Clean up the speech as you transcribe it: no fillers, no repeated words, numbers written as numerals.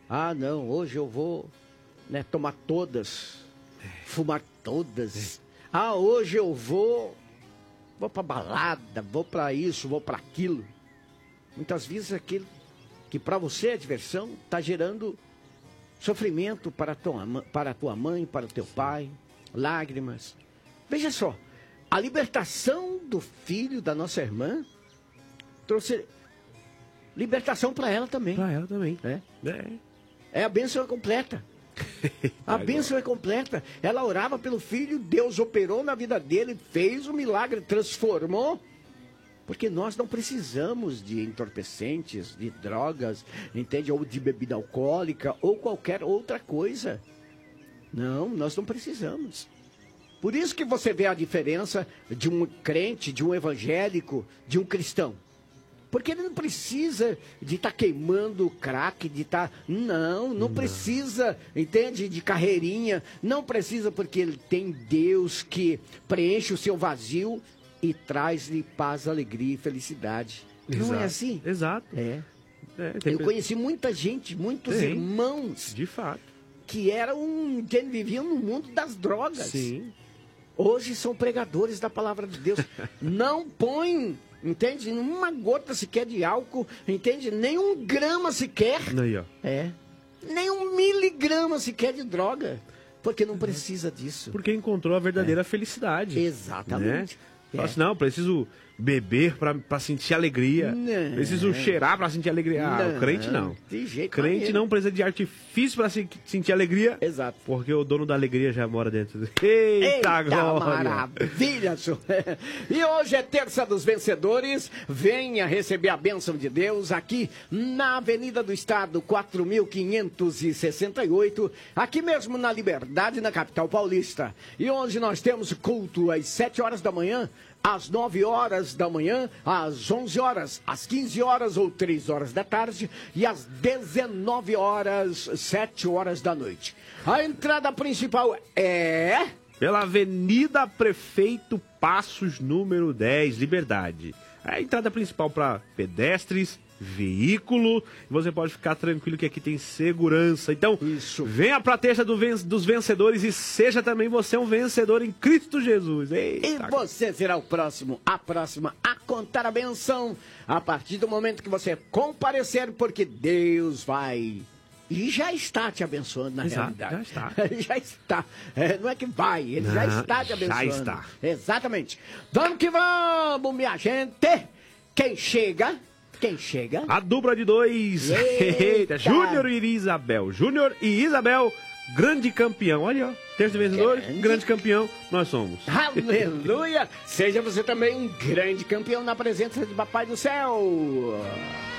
Ah, não, hoje eu vou, né, tomar todas, fumar todas. Ah, hoje eu vou pra balada, vou pra isso, vou pra aquilo. Muitas vezes aquilo que para você é diversão está gerando sofrimento para a tua mãe, para o teu pai, lágrimas. Veja só, a libertação do filho da nossa irmã trouxe libertação para ela também. Para ela também. É a bênção completa. A bênção é completa. Ela orava pelo filho, Deus operou na vida dele, fez o milagre, transformou. Porque nós não precisamos de entorpecentes, de drogas, entende? Ou de bebida alcoólica, ou qualquer outra coisa. Não, nós não precisamos. Por isso que você vê a diferença de um crente, de um evangélico, de um cristão. Porque ele não precisa de estar queimando crack, de estar... Não precisa, entende? De carreirinha. Não precisa porque ele tem Deus que preenche o seu vazio e traz-lhe paz, alegria e felicidade. Exato. Não é assim? Exato. Eu conheci muita gente, muitos irmãos. De fato. Que viviam no mundo das drogas. Sim. Hoje são pregadores da palavra de Deus. Não põem, entende? Uma gota sequer de álcool, entende? Nem 1 grama sequer. Aí, ó. Nem 1 miligrama sequer de droga. Porque não precisa disso. Porque encontrou a verdadeira felicidade. Exatamente. Né? Fala assim, não, preciso beber para sentir alegria. Não. Preciso cheirar para sentir alegria. O crente não. De jeito crente maneiro. não precisa de artifício para sentir alegria. Exato. Porque o dono da alegria já mora dentro. Eita glória! Maravilha, senhor. E hoje é terça dos vencedores. Venha receber a bênção de Deus aqui na Avenida do Estado, 4568, aqui mesmo na Liberdade, na capital paulista. E hoje nós temos culto às 7 horas da manhã, às 9 horas da manhã, às 11 horas, às 15 horas ou 3 horas da tarde e às 19 horas, 7 horas da noite. A entrada principal é... pela Avenida Prefeito Passos, número 10, Liberdade. A entrada principal para pedestres, veículo, e você pode ficar tranquilo que aqui tem segurança. Então, venha para a terça dos vencedores e seja também você um vencedor em Cristo Jesus. Eita. E você será a próxima a contar a benção a partir do momento que você comparecer, porque Deus vai... E já está te abençoando, na realidade. Já está. Já está. Não é que vai, ele já está te abençoando. Já está. Exatamente. Vamos que vamos, minha gente. Quem chega? A dupla de 2. Eita. Júnior e Isabel. Júnior e Isabel, grande campeão. Olha, ó. Terça vencedor, grande campeão, nós somos. Aleluia! Seja você também um grande campeão na presença de Papai do Céu.